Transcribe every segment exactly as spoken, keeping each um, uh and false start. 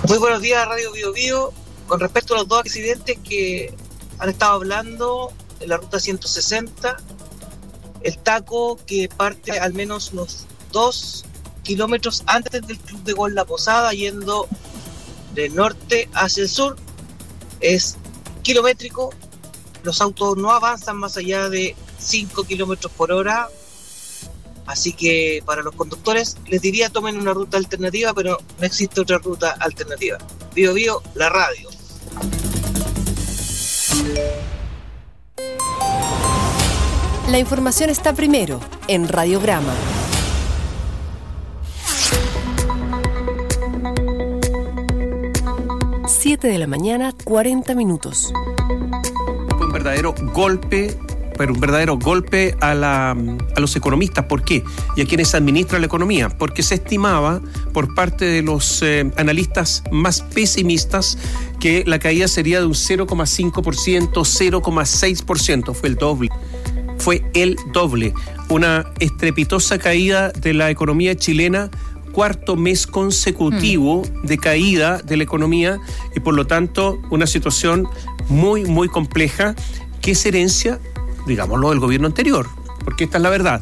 Muy buenos días, Radio Bio Bio. Con respecto a los dos accidentes que han estado hablando en la ruta ciento sesenta, el taco que parte al menos unos dos kilómetros antes del Club de Golf La Posada, yendo del norte hacia el sur, es kilométrico. Los autos no avanzan más allá de cinco kilómetros por hora. Así que para los conductores les diría tomen una ruta alternativa, pero no existe otra ruta alternativa. Bio Bio, la radio. La información está primero en Radiograma. siete de la mañana, cuarenta minutos. Fue un verdadero golpe, pero un verdadero golpe a, la, a los economistas. ¿Por qué? Y a quienes administran la economía. Porque se estimaba por parte de los eh, analistas más pesimistas que la caída sería de un cero coma cinco por ciento, cero coma seis por ciento. Fue el doble. Fue el doble. Una estrepitosa caída de la economía chilena, cuarto mes consecutivo mm. de caída de la economía y por lo tanto una situación muy, muy compleja que es herencia, digámoslo, del gobierno anterior, porque esta es la verdad.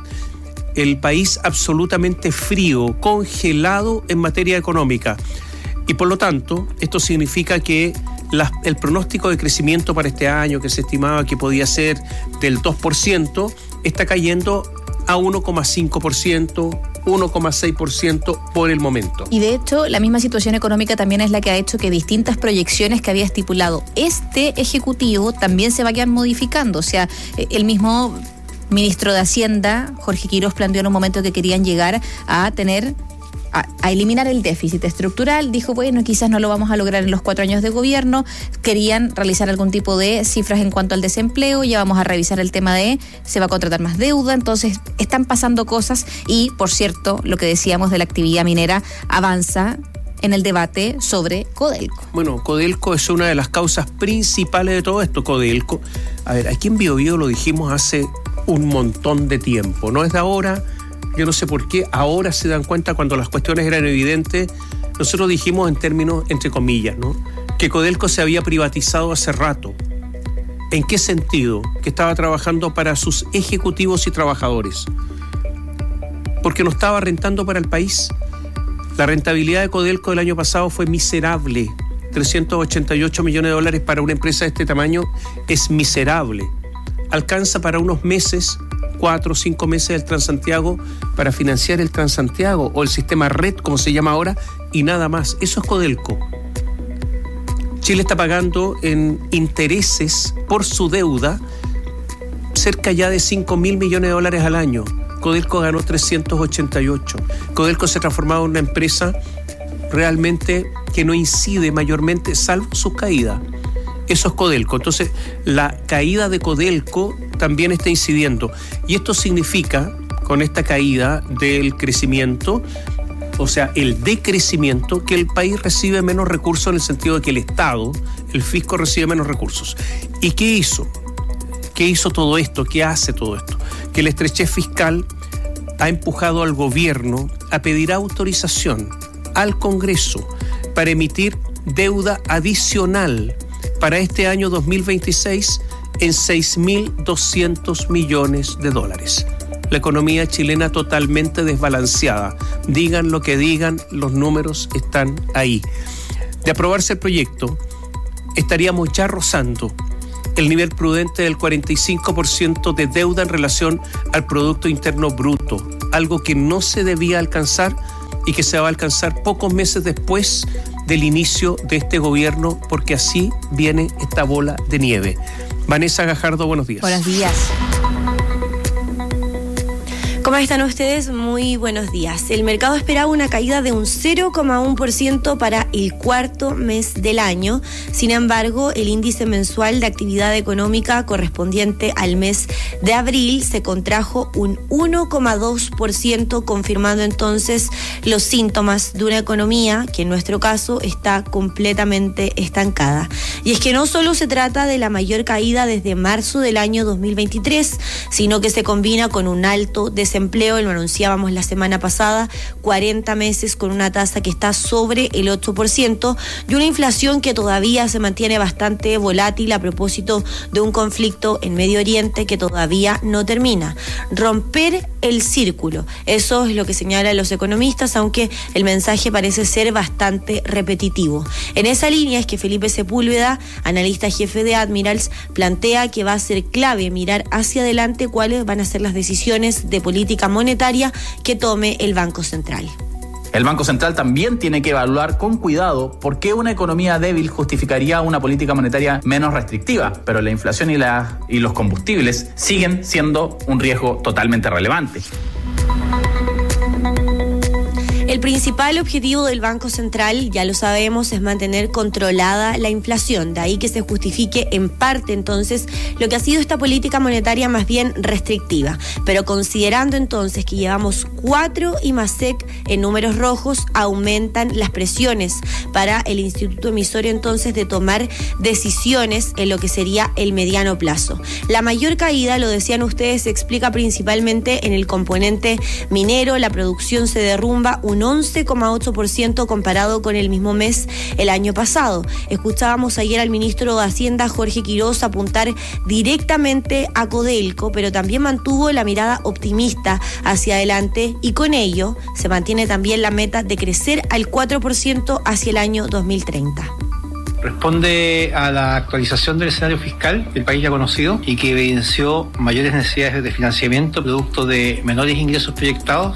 El país absolutamente frío, congelado en materia económica y por lo tanto esto significa que la, el pronóstico de crecimiento para este año que se estimaba que podía ser del dos por ciento está cayendo a uno coma cinco por ciento, uno coma seis por ciento por el momento. Y de hecho, la misma situación económica también es la que ha hecho que distintas proyecciones que había estipulado este Ejecutivo también se vayan modificando. O sea, el mismo ministro de Hacienda, Jorge Quirós, planteó en un momento que querían llegar a tener... A, a eliminar el déficit estructural. Dijo, bueno, quizás no lo vamos a lograr en los cuatro años de gobierno. Querían realizar algún tipo de cifras en cuanto al desempleo. Ya vamos a revisar el tema de se va a contratar más deuda. Entonces, están pasando cosas y, por cierto, lo que decíamos de la actividad minera avanza en el debate sobre Codelco. Bueno, Codelco es una de las causas principales de todo esto. Codelco, a ver, aquí en Bio Bio lo dijimos hace un montón de tiempo. No es de ahora. Yo no sé por qué ahora se dan cuenta cuando las cuestiones eran evidentes. Nosotros dijimos en términos, entre comillas, ¿no?, que Codelco se había privatizado hace rato. ¿En qué sentido? Que estaba trabajando para sus ejecutivos y trabajadores. Porque no estaba rentando para el país. La rentabilidad de Codelco del año pasado fue miserable. trescientos ochenta y ocho millones de dólares para una empresa de este tamaño es miserable. Alcanza para unos meses, cuatro o cinco meses del Transantiago para financiar el Transantiago o el sistema Red, como se llama ahora, y nada más. Eso es Codelco. Chile está pagando en intereses por su deuda cerca ya de cinco mil millones de dólares al año. Codelco ganó trescientos ochenta y ocho. Codelco se ha transformado en una empresa realmente que no incide mayormente, salvo sus caídas. Eso es Codelco. Entonces, la caída de Codelco también está incidiendo. Y esto significa, con esta caída del crecimiento, o sea, el decrecimiento, que el país recibe menos recursos en el sentido de que el Estado, el fisco, recibe menos recursos. ¿Y qué hizo? ¿Qué hizo todo esto? ¿Qué hace todo esto? Que la estrechez fiscal ha empujado al gobierno a pedir autorización al Congreso para emitir deuda adicional para este año dos mil veintiséis en seis mil doscientos millones de dólares. La economía chilena totalmente desbalanceada. Digan lo que digan, los números están ahí. De aprobarse el proyecto, estaríamos ya rozando el nivel prudente del cuarenta y cinco por ciento de deuda en relación al Producto Interno Bruto, algo que no se debía alcanzar y que se va a alcanzar pocos meses después del inicio de este gobierno, porque así viene esta bola de nieve. Vanessa Gajardo, buenos días. Buenos días. ¿Cómo están ustedes? Muy buenos días. El mercado esperaba una caída de un cero coma uno por ciento para el cuarto mes del año. Sin embargo, el índice mensual de actividad económica correspondiente al mes de abril se contrajo un uno coma dos por ciento, confirmando entonces los síntomas de una economía que en nuestro caso está completamente estancada. Y es que no solo se trata de la mayor caída desde marzo del año dos mil veintitrés, sino que se combina con un alto desempleo desempleo, lo anunciábamos la semana pasada, cuarenta meses con una tasa que está sobre el ocho por ciento y una inflación que todavía se mantiene bastante volátil a propósito de un conflicto en Medio Oriente que todavía no termina. Romper el círculo, eso es lo que señalan los economistas, aunque el mensaje parece ser bastante repetitivo. En esa línea es que Felipe Sepúlveda, analista jefe de Admirals, plantea que va a ser clave mirar hacia adelante cuáles van a ser las decisiones de política monetaria que tome el Banco Central. El Banco Central también tiene que evaluar con cuidado por qué una economía débil justificaría una política monetaria menos restrictiva, pero la inflación y, la, y los combustibles siguen siendo un riesgo totalmente relevante. El principal objetivo del Banco Central, ya lo sabemos, es mantener controlada la inflación. De ahí que se justifique en parte entonces lo que ha sido esta política monetaria más bien restrictiva. Pero considerando entonces que llevamos cuatro IMASEC en números rojos, aumentan las presiones para el Instituto Emisorio entonces de tomar decisiones en lo que sería el mediano plazo. La mayor caída, lo decían ustedes, se explica principalmente en el componente minero. La producción se derrumba un once coma ocho por ciento comparado con el mismo mes el año pasado. Escuchábamos ayer al ministro de Hacienda, Jorge Quiroz, apuntar directamente a Codelco, pero también mantuvo la mirada optimista hacia adelante y con ello se mantiene también la meta de crecer al cuatro por ciento hacia el año dos mil treinta. Responde a la actualización del escenario fiscal del país ya conocido y que evidenció mayores necesidades de financiamiento producto de menores ingresos proyectados.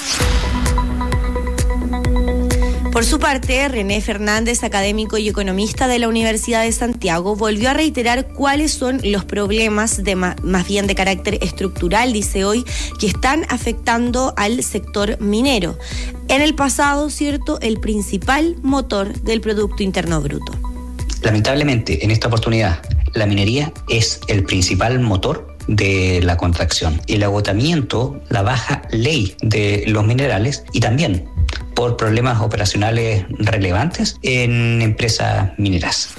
Por su parte, René Fernández, académico y economista de la Universidad de Santiago, volvió a reiterar cuáles son los problemas, de ma- más bien de carácter estructural, dice hoy, que están afectando al sector minero. En el pasado, cierto, el principal motor del Producto Interno Bruto. Lamentablemente, en esta oportunidad, la minería es el principal motor de la contracción. El agotamiento, la baja ley de los minerales y también por problemas operacionales relevantes en empresas mineras.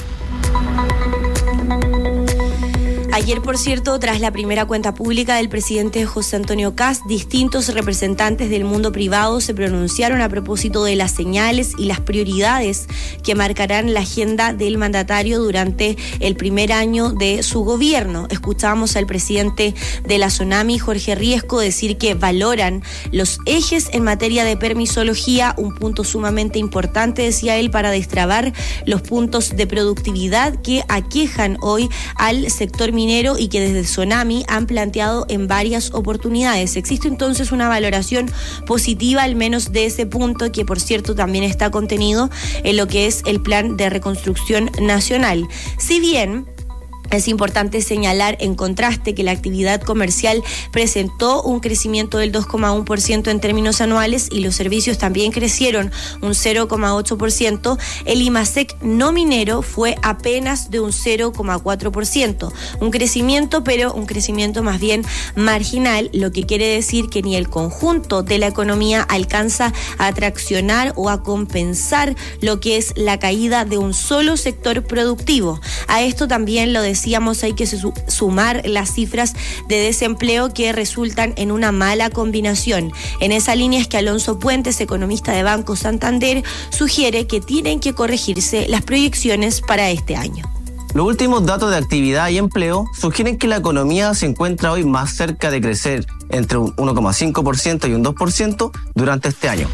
Ayer, por cierto, tras la primera cuenta pública del presidente José Antonio Kast, distintos representantes del mundo privado se pronunciaron a propósito de las señales y las prioridades que marcarán la agenda del mandatario durante el primer año de su gobierno. Escuchamos al presidente de la Sonami, Jorge Riesco, decir que valoran los ejes en materia de permisología, un punto sumamente importante, decía él, para destrabar los puntos de productividad que aquejan hoy al sector minero y que desde Sonami han planteado en varias oportunidades. Existe entonces una valoración positiva al menos de ese punto, que por cierto también está contenido en lo que es el Plan de Reconstrucción Nacional. Si bien es importante señalar en contraste que la actividad comercial presentó un crecimiento del dos coma uno por ciento en términos anuales y los servicios también crecieron un cero coma ocho por ciento, el IMASEC no minero fue apenas de un cero coma cuatro por ciento. Un crecimiento, pero un crecimiento más bien marginal, lo que quiere decir que ni el conjunto de la economía alcanza a traccionar o a compensar lo que es la caída de un solo sector productivo. A esto también lo decía Decíamos, hay que sumar las cifras de desempleo que resultan en una mala combinación. En esa línea es que Alonso Puentes, economista de Banco Santander, sugiere que tienen que corregirse las proyecciones para este año. Los últimos datos de actividad y empleo sugieren que la economía se encuentra hoy más cerca de crecer entre un uno coma cinco por ciento y un dos por ciento durante este año.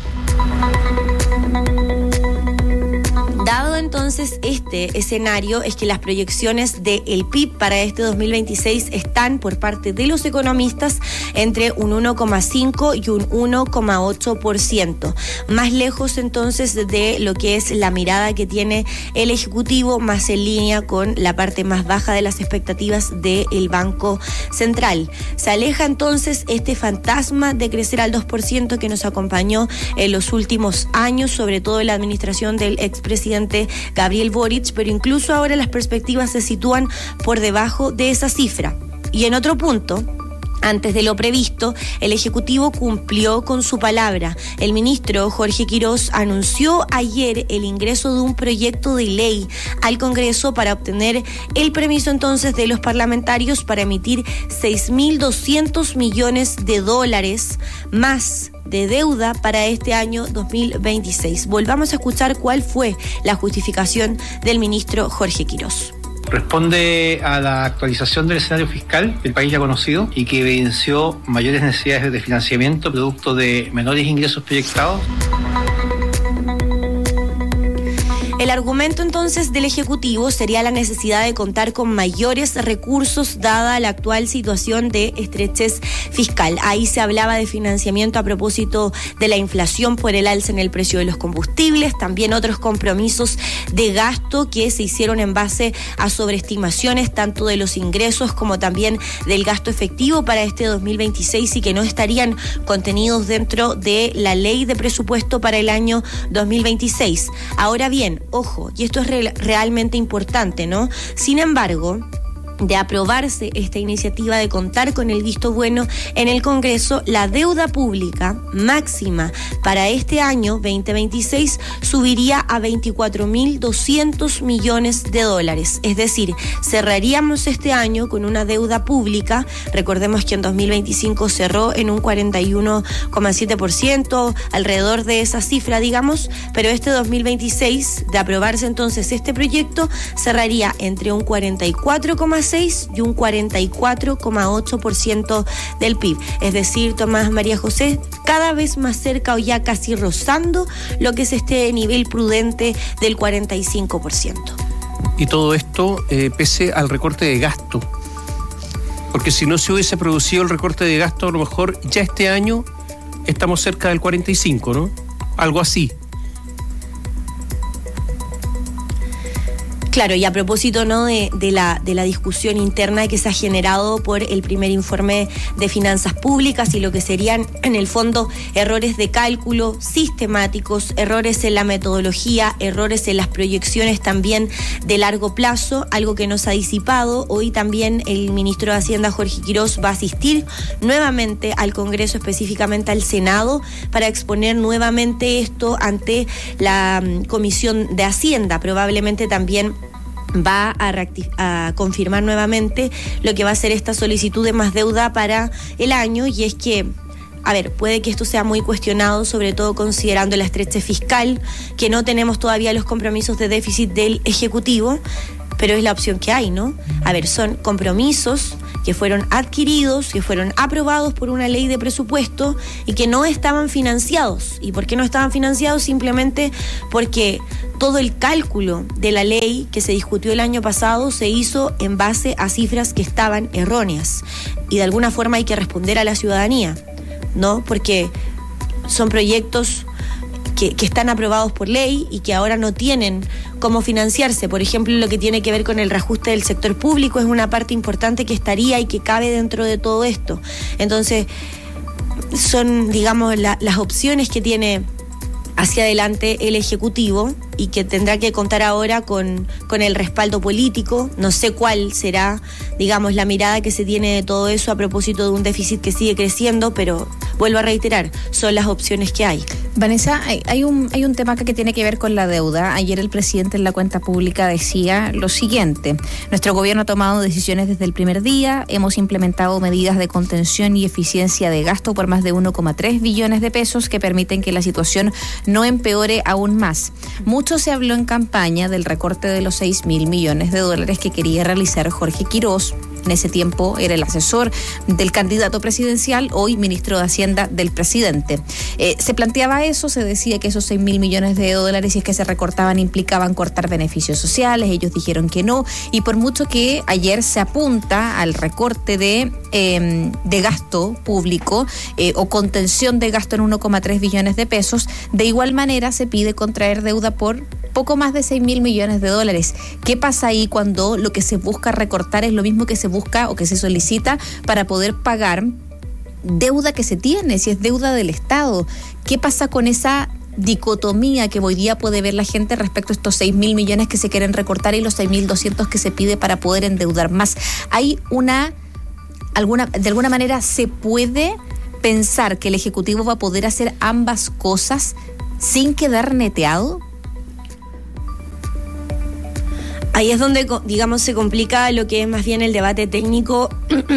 Dado entonces este escenario, es que las proyecciones del P I B para este dos mil veintiséis están por parte de los economistas entre un uno coma cinco y un uno coma ocho por ciento. Más lejos entonces de lo que es la mirada que tiene el Ejecutivo, más en línea con la parte más baja de las expectativas del Banco Central. Se aleja entonces este fantasma de crecer al dos por ciento que nos acompañó en los últimos años, sobre todo en la administración del expresidente Gabriel Boric, pero incluso ahora las perspectivas se sitúan por debajo de esa cifra. Y en otro punto, Antes de lo previsto, el Ejecutivo cumplió con su palabra. El ministro Jorge Quirós anunció ayer el ingreso de un proyecto de ley al Congreso para obtener el permiso entonces de los parlamentarios para emitir seis mil doscientos millones de dólares más de deuda para este año dos mil veintiséis. Volvamos a escuchar cuál fue la justificación del ministro Jorge Quirós. Responde a la actualización del escenario fiscal del país ya conocido y que evidenció mayores necesidades de financiamiento producto de menores ingresos proyectados. El argumento entonces del Ejecutivo sería la necesidad de contar con mayores recursos dada la actual situación de estrechez fiscal. Ahí se hablaba de financiamiento a propósito de la inflación por el alza en el precio de los combustibles, también otros compromisos de gasto que se hicieron en base a sobreestimaciones tanto de los ingresos como también del gasto efectivo para este dos mil veintiséis y que no estarían contenidos dentro de la ley de presupuesto para el año dos mil veintiséis. Ahora bien, ojo, y esto es re- realmente importante, ¿no? Sin embargo, de aprobarse esta iniciativa de contar con el visto bueno en el Congreso, la deuda pública máxima para este año veinte veintiséis subiría a veinticuatro mil doscientos millones de dólares. Es decir, cerraríamos este año con una deuda pública, recordemos que en dos mil veinticinco cerró en un cuarenta y uno coma siete por ciento, alrededor de esa cifra, digamos, pero este dos mil veintiséis, de aprobarse entonces este proyecto, cerraría entre un cuarenta y cuatro coma seis y un cuarenta y cuatro coma ocho por ciento del P I B. Es decir, Tomás, María José, cada vez más cerca o ya casi rozando lo que es este nivel prudente del cuarenta y cinco por ciento. Y todo esto eh, pese al recorte de gasto. Porque si no se hubiese producido el recorte de gasto, a lo mejor ya este año estamos cerca del cuarenta y cinco, ¿no? Algo así. Claro, y a propósito, ¿no?, de, de, la, de la discusión interna que se ha generado por el primer informe de finanzas públicas y lo que serían, en el fondo, errores de cálculo sistemáticos, errores en la metodología, errores en las proyecciones también de largo plazo, algo que nos ha disipado. Hoy también el ministro de Hacienda, Jorge Quirós, va a asistir nuevamente al Congreso, específicamente al Senado, para exponer nuevamente esto ante la um, Comisión de Hacienda. Probablemente también va a, reactiv- a confirmar nuevamente lo que va a ser esta solicitud de más deuda para el año, y es que, a ver, puede que esto sea muy cuestionado, sobre todo considerando la estrechez fiscal, que no tenemos todavía los compromisos de déficit del Ejecutivo, pero es la opción que hay, ¿no? A ver, son compromisos que fueron adquiridos, que fueron aprobados por una ley de presupuesto y que no estaban financiados. ¿Y por qué no estaban financiados? Simplemente porque todo el cálculo de la ley que se discutió el año pasado se hizo en base a cifras que estaban erróneas. Y de alguna forma hay que responder a la ciudadanía, ¿no? Porque son proyectos Que, que están aprobados por ley y que ahora no tienen cómo financiarse. Por ejemplo, lo que tiene que ver con el reajuste del sector público es una parte importante que estaría y que cabe dentro de todo esto. Entonces, son, digamos, la, las opciones que tiene hacia adelante el Ejecutivo y que tendrá que contar ahora con, con el respaldo político. No sé cuál será, digamos, la mirada que se tiene de todo eso a propósito de un déficit que sigue creciendo, pero vuelvo a reiterar, son las opciones que hay. Vanessa, hay, hay, un, hay un tema acá que tiene que ver con la deuda. Ayer el presidente en la cuenta pública decía lo siguiente: nuestro gobierno ha tomado decisiones desde el primer día, hemos implementado medidas de contención y eficiencia de gasto por más de uno coma tres billones de pesos que permiten que la situación no empeore aún más. Mucho se habló en campaña del recorte de los seis mil millones de dólares que quería realizar Jorge Quirós. En ese tiempo era el asesor del candidato presidencial, hoy ministro de Hacienda del presidente. Eh, se planteaba eso, se decía que esos seis mil millones de dólares, si es que se recortaban, implicaban cortar beneficios sociales. Ellos dijeron que no, y por mucho que ayer se apunta al recorte de, eh, de gasto público eh, o contención de gasto en uno coma tres billones de pesos, de igual manera se pide contraer deuda por poco más de seis mil millones de dólares. ¿Qué pasa ahí cuando lo que se busca recortar es lo mismo que se busca o que se solicita para poder pagar deuda que se tiene, si es deuda del Estado? ¿Qué pasa con esa dicotomía que hoy día puede ver la gente respecto a estos seis mil millones que se quieren recortar y los seis mil doscientos que se pide para poder endeudar más? Hay una alguna, de alguna manera se puede pensar que el Ejecutivo va a poder hacer ambas cosas sin quedar neteado. Ahí es donde, digamos, se complica lo que es más bien el debate técnico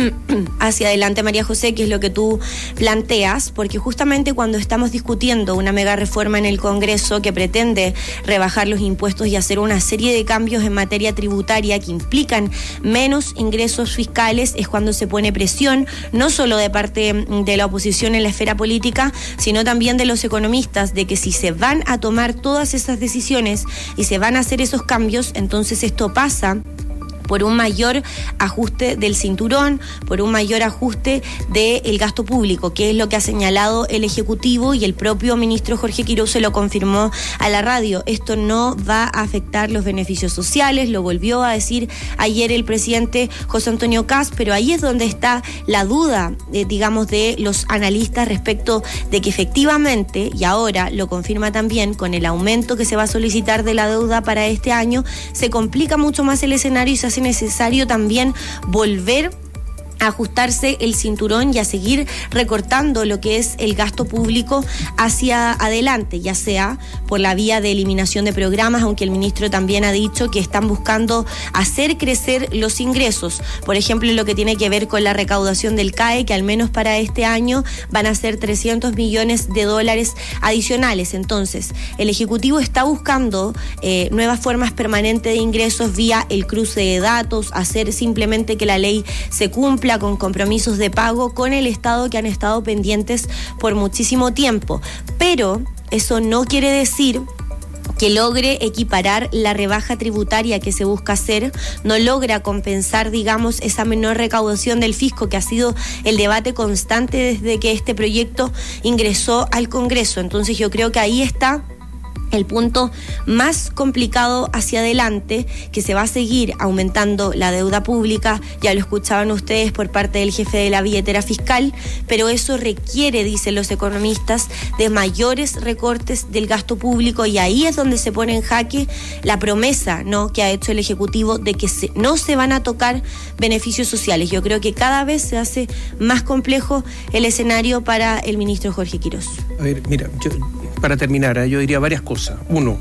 hacia adelante, María José, que es lo que tú planteas, porque justamente cuando estamos discutiendo una mega reforma en el Congreso que pretende rebajar los impuestos y hacer una serie de cambios en materia tributaria que implican menos ingresos fiscales, es cuando se pone presión, no solo de parte de la oposición en la esfera política, sino también de los economistas, de que si se van a tomar todas esas decisiones y se van a hacer esos cambios, entonces esto pasa por un mayor ajuste del cinturón, por un mayor ajuste del gasto público, que es lo que ha señalado el Ejecutivo, y el propio ministro Jorge Quiroz se lo confirmó a la radio. Esto no va a afectar los beneficios sociales, lo volvió a decir ayer el presidente José Antonio Kast, pero ahí es donde está la duda, eh, digamos, de los analistas respecto de que efectivamente, y ahora lo confirma también con el aumento que se va a solicitar de la deuda para este año, se complica mucho más el escenario y se hace necesario también volver a ajustarse el cinturón y a seguir recortando lo que es el gasto público hacia adelante, ya sea por la vía de eliminación de programas, aunque el ministro también ha dicho que están buscando hacer crecer los ingresos, por ejemplo, lo que tiene que ver con la recaudación del C A E, que al menos para este año van a ser trescientos millones de dólares adicionales. Entonces, el Ejecutivo está buscando eh, nuevas formas permanentes de ingresos vía el cruce de datos, hacer simplemente que la ley se cumpla con compromisos de pago con el Estado que han estado pendientes por muchísimo tiempo. Pero eso no quiere decir que logre equiparar la rebaja tributaria que se busca hacer, no logra compensar, digamos, esa menor recaudación del fisco, que ha sido el debate constante desde que este proyecto ingresó al Congreso. Entonces yo creo que ahí está el punto más complicado hacia adelante, que se va a seguir aumentando la deuda pública, ya lo escuchaban ustedes por parte del jefe de la billetera fiscal, pero eso requiere, dicen los economistas, de mayores recortes del gasto público, y ahí es donde se pone en jaque la promesa, ¿no?, que ha hecho el Ejecutivo de que se, no se van a tocar beneficios sociales. Yo creo que cada vez se hace más complejo el escenario para el ministro Jorge Quiroz. A ver, mira, yo, para terminar, ¿eh? yo diría varias cosas. Uno,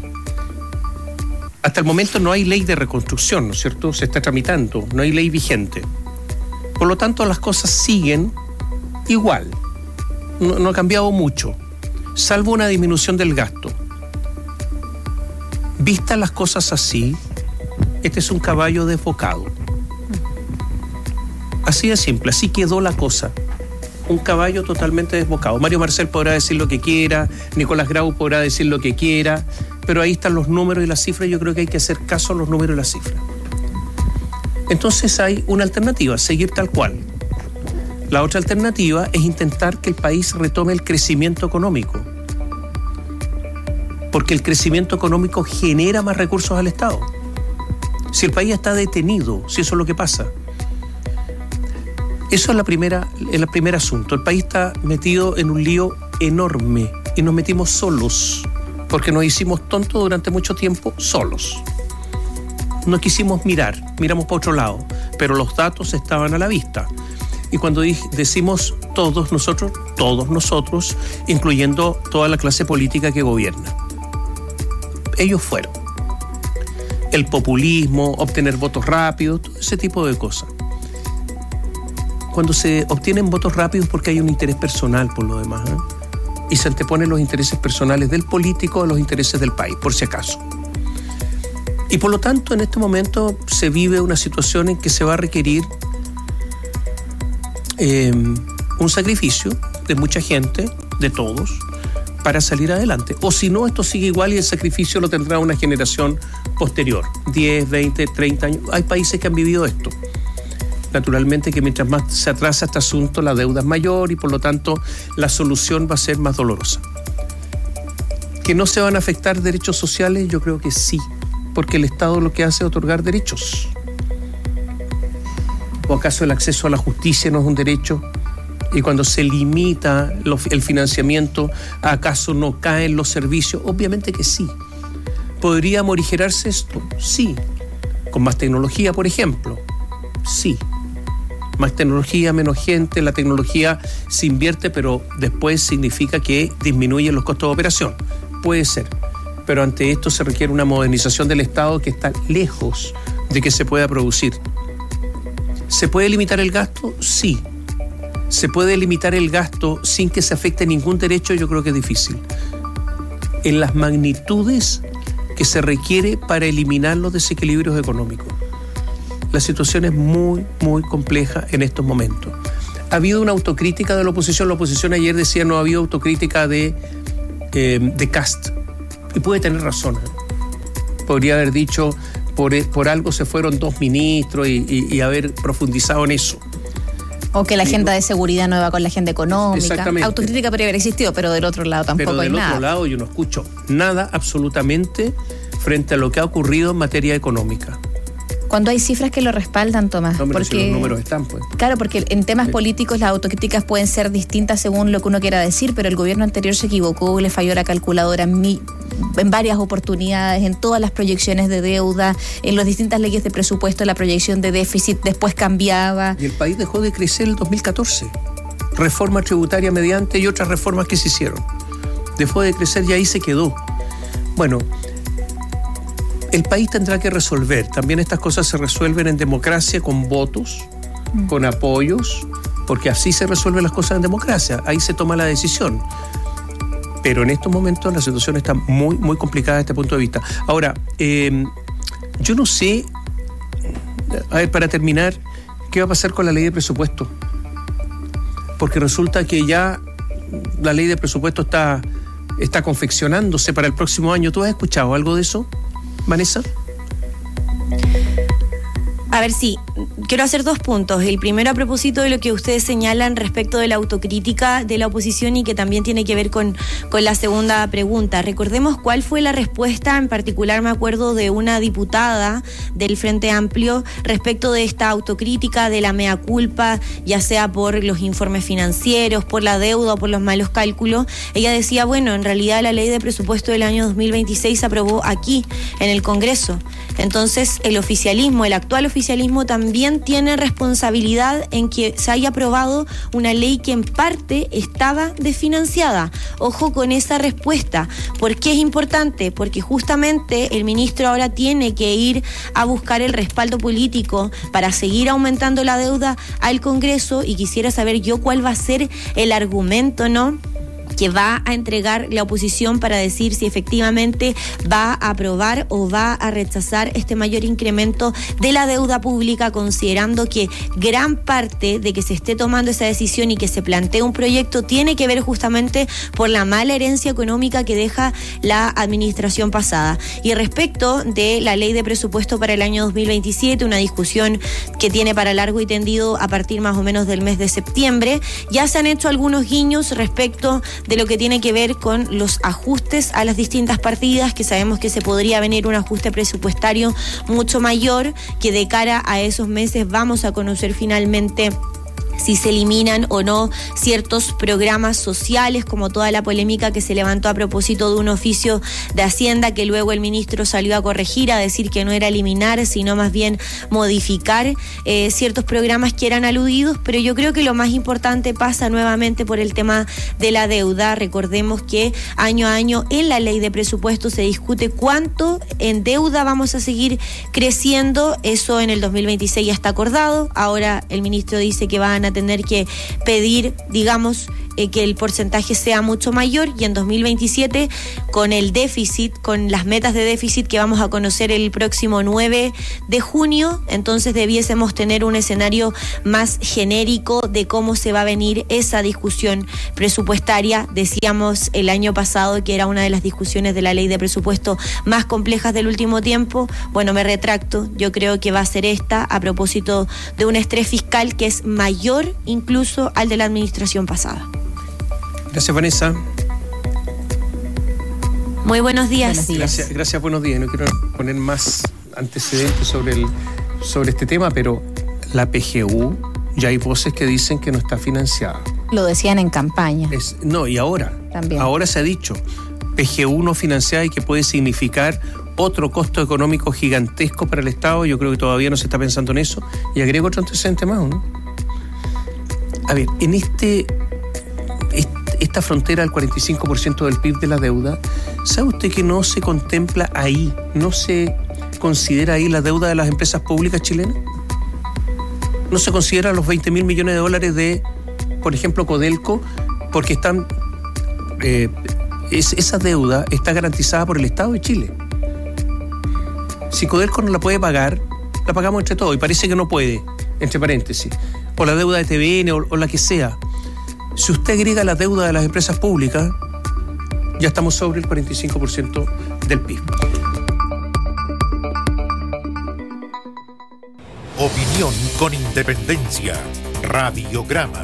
hasta el momento no hay ley de reconstrucción, ¿no es cierto? Se está tramitando, no hay ley vigente. Por lo tanto, las cosas siguen igual. No, no ha cambiado mucho, salvo una disminución del gasto. Vistas las cosas así, este es un caballo desbocado. Así de simple, así quedó la cosa. Un caballo totalmente desbocado. Mario Marcel podrá decir lo que quiera, Nicolás Grau podrá decir lo que quiera, pero ahí están los números y las cifras. Yo creo que hay que hacer caso a los números y las cifras. Entonces hay una alternativa, seguir tal cual. La otra alternativa es intentar que el país retome el crecimiento económico, porque el crecimiento económico genera más recursos al Estado. Si el país está detenido, si eso es lo que pasa. Eso es la primera, el primer asunto. El país está metido en un lío enorme y nos metimos solos, porque nos hicimos tontos durante mucho tiempo solos. No quisimos mirar, miramos para otro lado, pero los datos estaban a la vista. Y cuando decimos todos nosotros, todos nosotros, incluyendo toda la clase política que gobierna. Ellos fueron. El populismo, obtener votos rápidos, todo ese tipo de cosas. Cuando se obtienen votos rápidos porque hay un interés personal por lo demás, ¿eh? Y se anteponen los intereses personales del político a los intereses del país, por si acaso. Y por lo tanto, en este momento se vive una situación en que se va a requerir eh, un sacrificio de mucha gente, de todos, para salir adelante. O si no, esto sigue igual y el sacrificio lo tendrá una generación posterior, diez, veinte, treinta años. Hay países que han vivido esto. Naturalmente que mientras más se atrasa este asunto, la deuda es mayor y por lo tanto la solución va a ser más dolorosa. ¿Que no se van a afectar derechos sociales? Yo creo que sí, porque el Estado lo que hace es otorgar derechos. ¿O acaso el acceso a la justicia no es un derecho? Y cuando se limita el financiamiento, ¿acaso no caen los servicios? Obviamente que sí. ¿Podría morigerarse esto? Sí. ¿Con más tecnología, por ejemplo? Sí. Más tecnología, menos gente, la tecnología se invierte, pero después significa que disminuyen los costos de operación. Puede ser, pero ante esto se requiere una modernización del Estado que está lejos de que se pueda producir. ¿Se puede limitar el gasto? Sí. ¿Se puede limitar el gasto sin que se afecte ningún derecho? Yo creo que es difícil. En las magnitudes que se requiere para eliminar los desequilibrios económicos. La situación es muy, muy compleja en estos momentos. Ha habido una autocrítica de la oposición. La oposición ayer decía no ha habido autocrítica de, eh, de Kast. Y puede tener razón. Podría haber dicho, por, por algo se fueron dos ministros y, y, y haber profundizado en eso. O que la agenda de seguridad no va con la agenda económica. Exactamente. Autocrítica podría haber existido, pero del otro lado tampoco pero hay del nada. Del otro lado yo no escucho nada absolutamente frente a lo que ha ocurrido en materia económica. Cuando hay cifras que lo respaldan, Tomás. No, pero porque, si los números están, pues. Claro, porque en temas sí. políticos las autocríticas pueden ser distintas según lo que uno quiera decir, pero el gobierno anterior se equivocó, le falló la calculadora en, mi, en varias oportunidades, en todas las proyecciones de deuda, en las distintas leyes de presupuesto, la proyección de déficit después cambiaba. Y el país dejó de crecer en el dos mil catorce. Reforma tributaria mediante y otras reformas que se hicieron. Dejó de crecer y ahí se quedó. Bueno, el país tendrá que resolver. También estas cosas se resuelven en democracia con votos, mm. con apoyos, porque así se resuelven las cosas en democracia. Ahí se toma la decisión. Pero en estos momentos la situación está muy, muy complicada desde este punto de vista. Ahora, eh, yo no sé, a ver, para terminar, ¿qué va a pasar con la ley de presupuesto? Porque resulta que ya la ley de presupuesto está, está confeccionándose para el próximo año. ¿Tú has escuchado algo de eso, Vanessa? A ver, sí, quiero hacer dos puntos. El primero a propósito de lo que ustedes señalan respecto de la autocrítica de la oposición y que también tiene que ver con, con la segunda pregunta. Recordemos cuál fue la respuesta, en particular me acuerdo de una diputada del Frente Amplio respecto de esta autocrítica, de la mea culpa, ya sea por los informes financieros, por la deuda o por los malos cálculos. Ella decía, bueno, en realidad la ley de presupuesto del año dos mil veintiséis se aprobó aquí, en el Congreso. Entonces, el oficialismo, el actual oficialismo, también tiene responsabilidad en que se haya aprobado una ley que en parte estaba desfinanciada. Ojo con esa respuesta. ¿Por qué es importante? Porque justamente el ministro ahora tiene que ir a buscar el respaldo político para seguir aumentando la deuda al Congreso, y quisiera saber yo cuál va a ser el argumento, ¿no?, que va a entregar la oposición para decir si efectivamente va a aprobar o va a rechazar este mayor incremento de la deuda pública, considerando que gran parte de que se esté tomando esa decisión y que se plantee un proyecto tiene que ver justamente por la mala herencia económica que deja la administración pasada. Y respecto de la ley de presupuesto para el año dos mil veintisiete, una discusión que tiene para largo y tendido a partir más o menos del mes de septiembre, ya se han hecho algunos guiños respecto de lo que tiene que ver con los ajustes a las distintas partidas, que sabemos que se podría venir un ajuste presupuestario mucho mayor, que de cara a esos meses vamos a conocer finalmente si se eliminan o no ciertos programas sociales, como toda la polémica que se levantó a propósito de un oficio de Hacienda que luego el ministro salió a corregir, a decir que no era eliminar, sino más bien modificar eh, ciertos programas que eran aludidos. Pero yo creo que lo más importante pasa nuevamente por el tema de la deuda. Recordemos que año a año en la ley de presupuesto se discute cuánto en deuda vamos a seguir creciendo. Eso en el dos mil veintiséis ya está acordado. Ahora el ministro dice que van a tener que pedir, digamos, eh, que el porcentaje sea mucho mayor, y en dos mil veintisiete, con el déficit, con las metas de déficit que vamos a conocer el próximo nueve de junio, entonces debiésemos tener un escenario más genérico de cómo se va a venir esa discusión presupuestaria. Decíamos el año pasado que era una de las discusiones de la ley de presupuesto más complejas del último tiempo. Bueno, me retracto, yo creo que va a ser esta, a propósito de un estrés fiscal que es mayor incluso al de la administración pasada. Gracias, Vanessa. Muy buenos días. Buenos días. Gracias, gracias, buenos días. No quiero poner más antecedentes sobre, el, sobre este tema, pero la P G U, ya hay voces que dicen que no está financiada. Lo decían en campaña. Es, no, y ahora. También. Ahora se ha dicho, P G U no financiada, y que puede significar otro costo económico gigantesco para el Estado. Yo creo que todavía no se está pensando en eso. Y agrego otro antecedente más, ¿no? a ver, en este, esta frontera del cuarenta y cinco por ciento del P I B de la deuda, ¿sabe usted que no se contempla ahí, no se considera ahí la deuda de las empresas públicas chilenas? No se considera los veinte mil millones de dólares de, por ejemplo, Codelco, porque están eh, es, esa deuda está garantizada por el Estado de Chile. Si Codelco no la puede pagar, la pagamos entre todos, y parece que no puede, entre paréntesis, o la deuda de T V N o, o la que sea. Si usted agrega la deuda de las empresas públicas, ya estamos sobre el cuarenta y cinco por ciento del P I B. Opinión con independencia. Radiograma.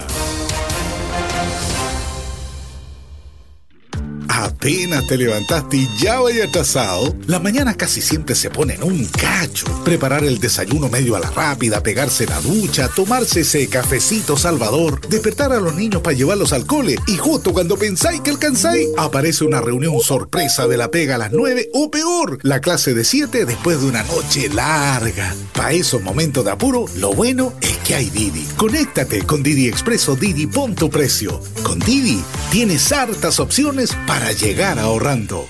Apenas te levantaste y ya vaya atrasado. Las mañanas casi siempre se ponen un cacho. Preparar el desayuno medio a la rápida, pegarse la ducha, tomarse ese cafecito salvador, despertar a los niños para llevarlos al cole, y justo cuando pensáis que alcanzáis, aparece una reunión sorpresa de la pega a las nueve, o peor, la clase de siete después de una noche larga. Para esos momentos de apuro, lo bueno es que hay Didi. Conéctate con Didi Expreso. Didi, pon tu precio. Con Didi tienes hartas opciones para llegar ahorrando.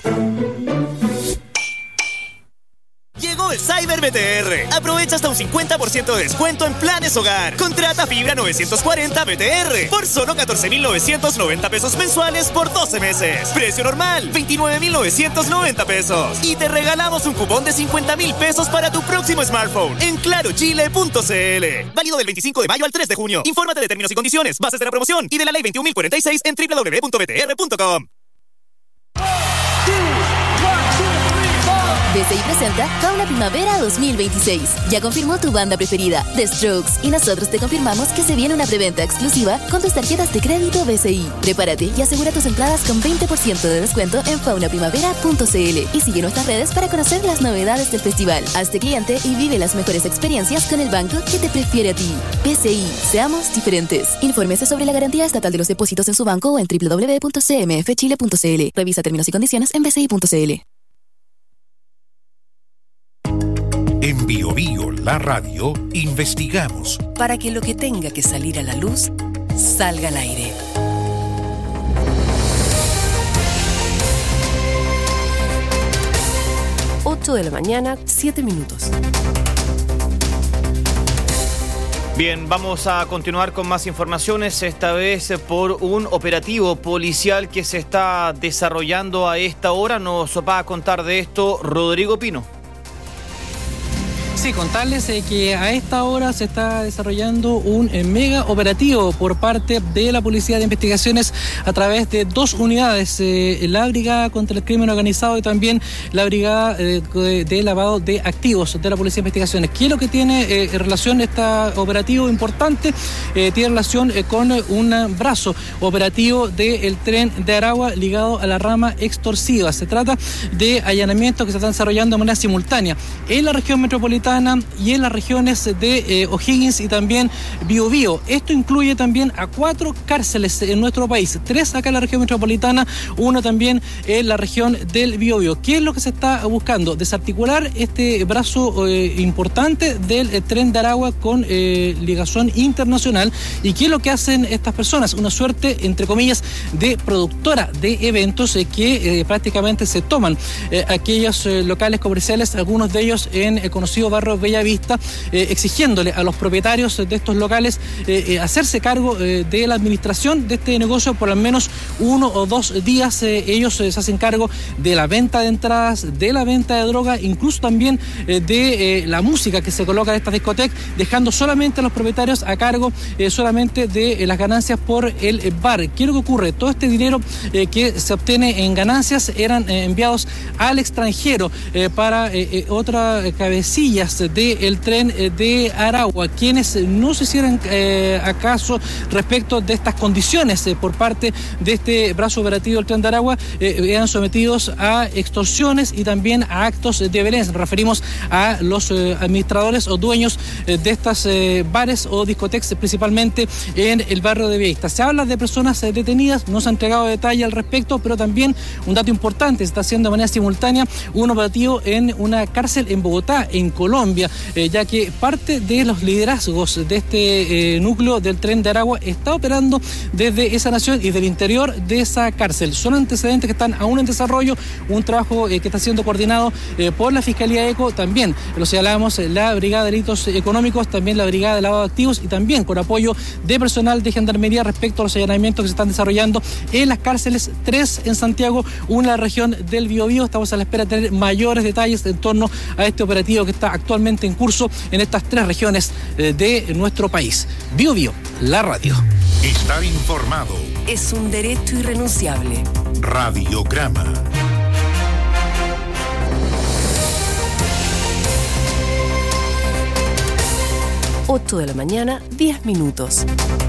Llegó el Cyber B T R. Aprovecha hasta un cincuenta por ciento de descuento en planes hogar. Contrata fibra novecientos cuarenta B T R por solo catorce mil novecientos noventa pesos mensuales por doce meses. Precio normal, veintinueve mil novecientos noventa pesos. Y te regalamos un cupón de cincuenta mil pesos para tu próximo smartphone en claro chile punto c l. Válido del veinticinco de mayo al tres de junio. Infórmate de términos y condiciones, bases de la promoción y de la ley veintiún mil cuarenta y seis en doble u doble u doble u punto b t r punto com. B C I presenta Fauna Primavera dos mil veintiséis. Ya confirmó tu banda preferida, The Strokes, y nosotros te confirmamos que se viene una preventa exclusiva con tus tarjetas de crédito B C I. Prepárate y asegura tus entradas con veinte por ciento de descuento en fauna primavera punto c l y sigue nuestras redes para conocer las novedades del festival. Hazte cliente y vive las mejores experiencias con el banco que te prefiere a ti. B C I, seamos diferentes. Infórmese sobre la garantía estatal de los depósitos en su banco o en doble u doble u doble u punto c m f chile punto c l. Revisa términos y condiciones en b c i punto c l. En Bio Bio, la radio, investigamos para que lo que tenga que salir a la luz salga al aire. ocho de la mañana, siete minutos. Bien, vamos a continuar con más informaciones, esta vez por un operativo policial que se está desarrollando a esta hora. Nos va a contar de esto Rodrigo Pino. Sí, contarles eh, que a esta hora se está desarrollando un eh, mega operativo por parte de la Policía de Investigaciones a través de dos unidades, eh, la Brigada contra el Crimen Organizado y también la Brigada eh, de Lavado de Activos de la Policía de Investigaciones. ¿Qué es lo que tiene eh, relación este operativo importante? Eh, tiene relación eh, con un brazo operativo del Tren de Aragua ligado a la rama extorsiva. Se trata de allanamientos que se están desarrollando de manera simultánea en la región metropolitana y en las regiones de eh, O'Higgins y también Biobío. Esto incluye también a cuatro cárceles en nuestro país, tres acá en la región metropolitana, uno también en la región del Biobío. ¿Qué es lo que se está buscando? Desarticular este brazo eh, importante del eh, Tren de Aragua con eh, ligación internacional. ¿Y qué es lo que hacen estas personas? Una suerte, entre comillas, de productora de eventos eh, que eh, prácticamente se toman eh, aquellos eh, locales comerciales, algunos de ellos en el conocido barrio Bellavista, eh, exigiéndole a los propietarios de estos locales eh, eh, hacerse cargo eh, de la administración de este negocio por al menos uno o dos días. Eh, ellos eh, se hacen cargo de la venta de entradas, de la venta de droga, incluso también eh, de eh, la música que se coloca en estas discotecas, dejando solamente a los propietarios a cargo eh, solamente de eh, las ganancias por el eh, bar. ¿Qué es lo que ocurre? Todo este dinero eh, que se obtiene en ganancias eran eh, enviados al extranjero eh, para eh, eh, otras cabecillas del Tren de Aragua, quienes no se hicieran eh, acaso respecto de estas condiciones eh, por parte de este brazo operativo del Tren de Aragua, eh, eran sometidos a extorsiones y también a actos de violencia. Nos referimos a los eh, administradores o dueños eh, de estas eh, bares o discotecas, principalmente en el barrio de Bellavista. Se habla de personas eh, detenidas, no se ha entregado detalle al respecto, pero también un dato importante, se está haciendo de manera simultánea un operativo en una cárcel en Bogotá, en Colombia. Colombia, eh, ya que parte de los liderazgos de este eh, núcleo del Tren de Aragua está operando desde esa nación y del interior de esa cárcel. Son antecedentes que están aún en desarrollo, un trabajo eh, que está siendo coordinado eh, por la Fiscalía ECO, también lo señalamos, la Brigada de Delitos Económicos, también la Brigada de Lavado de Activos y también con apoyo de personal de Gendarmería respecto a los allanamientos que se están desarrollando en las cárceles, tres en Santiago, una en la región del Biobío. Estamos a la espera de tener mayores detalles en torno a este operativo que está actualmente en curso en estas tres regiones eh, de nuestro país. Biobío, la radio. Estar informado es un derecho irrenunciable. Radiograma. ocho de la mañana, diez minutos.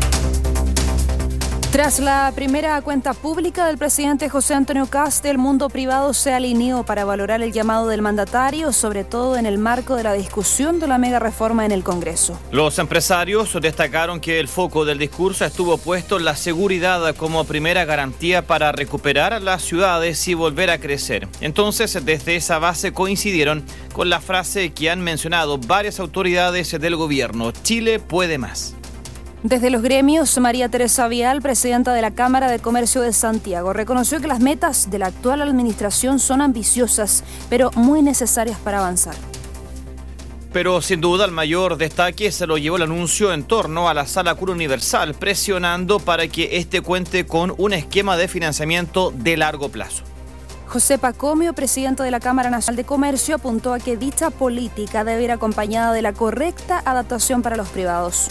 Tras la primera cuenta pública del presidente José Antonio Kast, el mundo privado se alineó para valorar el llamado del mandatario, sobre todo en el marco de la discusión de la mega reforma en el Congreso. Los empresarios destacaron que el foco del discurso estuvo puesto en la seguridad como primera garantía para recuperar las ciudades y volver a crecer. Entonces, desde esa base coincidieron con la frase que han mencionado varias autoridades del gobierno: Chile puede más. Desde los gremios, María Teresa Vial, presidenta de la Cámara de Comercio de Santiago, reconoció que las metas de la actual administración son ambiciosas, pero muy necesarias para avanzar. Pero sin duda el mayor destaque se lo llevó el anuncio en torno a la Sala Cura Universal, presionando para que este cuente con un esquema de financiamiento de largo plazo. José Pacomio, presidente de la Cámara Nacional de Comercio, apuntó a que dicha política debe ir acompañada de la correcta adaptación para los privados.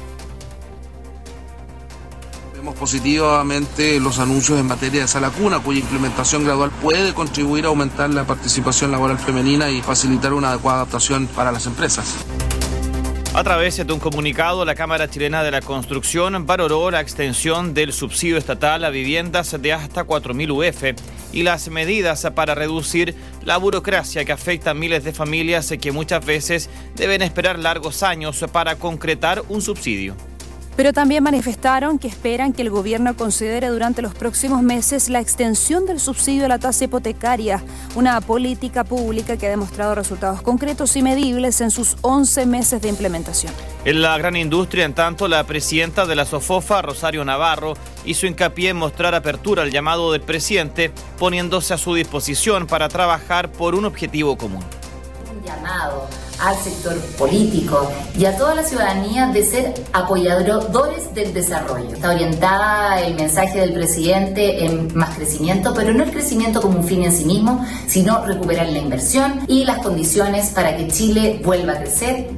Vemos positivamente los anuncios en materia de sala cuna, cuya implementación gradual puede contribuir a aumentar la participación laboral femenina y facilitar una adecuada adaptación para las empresas. A través de un comunicado, la Cámara Chilena de la Construcción valoró la extensión del subsidio estatal a viviendas de hasta cuatro mil U F y las medidas para reducir la burocracia que afecta a miles de familias que muchas veces deben esperar largos años para concretar un subsidio. Pero también manifestaron que esperan que el gobierno considere durante los próximos meses la extensión del subsidio a la tasa hipotecaria, una política pública que ha demostrado resultados concretos y medibles en sus once meses de implementación. En la gran industria, en tanto, la presidenta de la SOFOFA, Rosario Navarro, hizo hincapié en mostrar apertura al llamado del presidente, poniéndose a su disposición para trabajar por un objetivo común. Un llamado al sector político y a toda la ciudadanía de ser apoyadores del desarrollo. Está orientada el mensaje del presidente en más crecimiento, pero no el crecimiento como un fin en sí mismo, sino recuperar la inversión y las condiciones para que Chile vuelva a crecer.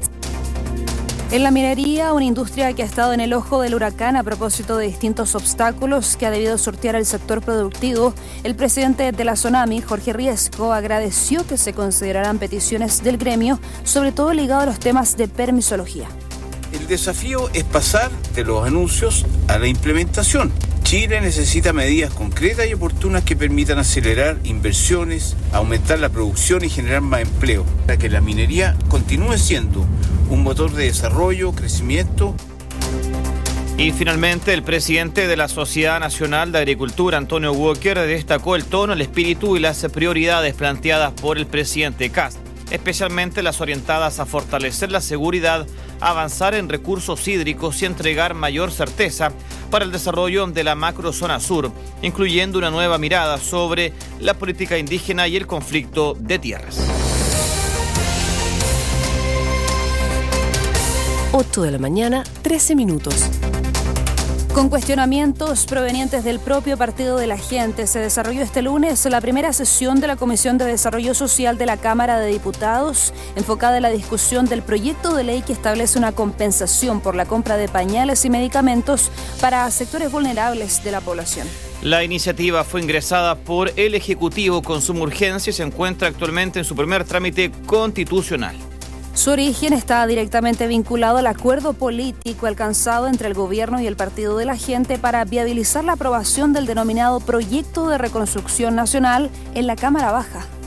En la minería, una industria que ha estado en el ojo del huracán a propósito de distintos obstáculos que ha debido sortear el sector productivo, el presidente de la SONAMI, Jorge Riesco, agradeció que se consideraran peticiones del gremio, sobre todo ligado a los temas de permisología. El desafío es pasar de los anuncios a la implementación. Chile necesita medidas concretas y oportunas que permitan acelerar inversiones, aumentar la producción y generar más empleo, para que la minería continúe siendo un motor de desarrollo, crecimiento. Y finalmente, el presidente de la Sociedad Nacional de Agricultura, Antonio Walker, destacó el tono, el espíritu y las prioridades planteadas por el presidente Kast, especialmente las orientadas a fortalecer la seguridad, avanzar en recursos hídricos y entregar mayor certeza para el desarrollo de la macrozona sur, incluyendo una nueva mirada sobre la política indígena y el conflicto de tierras. ocho de la mañana, trece minutos. Con cuestionamientos provenientes del propio Partido de la Gente, se desarrolló este lunes la primera sesión de la Comisión de Desarrollo Social de la Cámara de Diputados, enfocada en la discusión del proyecto de ley que establece una compensación por la compra de pañales y medicamentos para sectores vulnerables de la población. La iniciativa fue ingresada por el Ejecutivo con suma urgencia y se encuentra actualmente en su primer trámite constitucional. Su origen está directamente vinculado al acuerdo político alcanzado entre el gobierno y el Partido de la Gente para viabilizar la aprobación del denominado Proyecto de Reconstrucción Nacional en la Cámara Baja.